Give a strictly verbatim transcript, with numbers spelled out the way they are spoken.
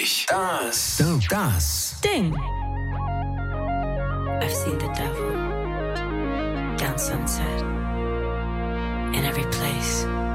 fünfundvierzig. Das. Das. Ding. I've seen the devil down Sunset, in every place.